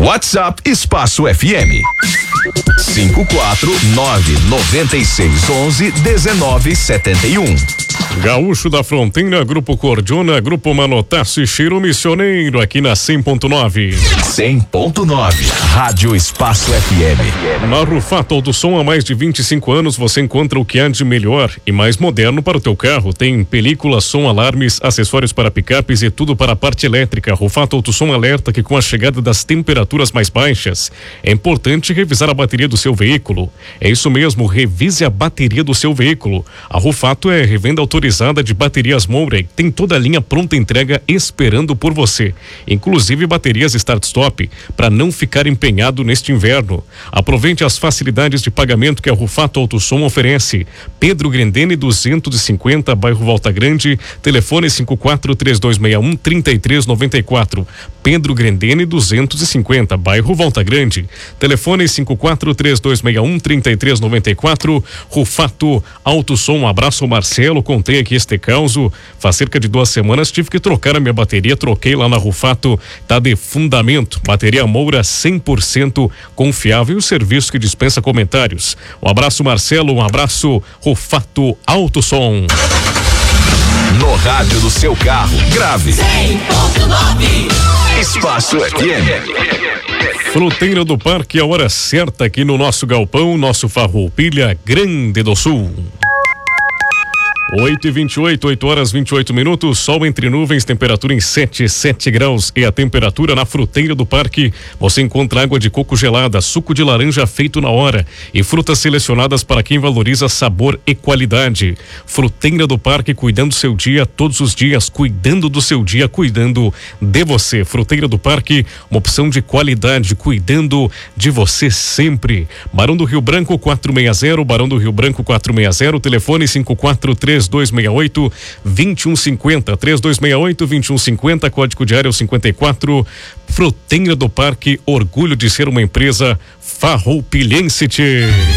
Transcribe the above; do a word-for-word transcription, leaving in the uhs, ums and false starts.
WhatsApp Espaço F M. cinco quatro nove nove seis onze dezenove setenta e um. Gaúcho da Fronteira, Grupo Cordiona, Grupo Manotassi, Cheiro Missioneiro, aqui na cem ponto nove. cem ponto nove, Rádio Espaço F M. Na Rufato Auto Som, há mais de vinte e cinco anos, você encontra o que há de melhor e mais moderno para o teu carro. Tem película, som, alarmes, acessórios para picapes e tudo para a parte elétrica. Rufato Auto Som alerta que com a chegada das temperaturas mais baixas, é importante revisar a bateria do seu veículo. É isso mesmo, revise a bateria do seu veículo. A Rufato é revenda autorizada de baterias Moura, tem toda a linha pronta entrega esperando por você, inclusive baterias start-stop, para não ficar empenhado neste inverno. Aproveite as facilidades de pagamento que a Rufato Auto Som oferece. Pedro Grendene duzentos e cinquenta, bairro Volta Grande, telefone cinco quatro três dois seis um três três nove quatro. Pedro Grendene duzentos e cinquenta, bairro Volta Grande, telefone cinco quatro três dois seis um três três nove quatro. Rufato Auto Som. Um abraço, Marcelo. Contei aqui este causo. Faz cerca de duas semanas tive que trocar a minha bateria, troquei lá na Rufato, tá de fundamento. Bateria Moura cem por cento confiável e o serviço que dispensa comentários. Um abraço, Marcelo. Um abraço, Rufato Auto Som. No rádio do seu carro, grave cem ponto nove. Espaço F M. Fruteira do Parque, a hora certa aqui no nosso galpão, nosso Farroupilha Grande do Sul. oito e vinte e oito, oito horas vinte e oito minutos, sol entre nuvens, temperatura em sete, sete graus. E a temperatura na Fruteira do Parque, você encontra água de coco gelada, suco de laranja feito na hora e frutas selecionadas para quem valoriza sabor e qualidade. Fruteira do Parque, cuidando do seu dia todos os dias, cuidando do seu dia, cuidando de você. Fruteira do Parque, uma opção de qualidade, cuidando de você sempre. Barão do Rio Branco quatrocentos e sessenta, Barão do Rio Branco quatrocentos e sessenta, telefone cinco quatro três dois seis oito dois um cinco zero, três dois seis oito dois um cinco zero, código de área cinquenta e quatro. Fruteira do Parque, orgulho de ser uma empresa farroupilhense.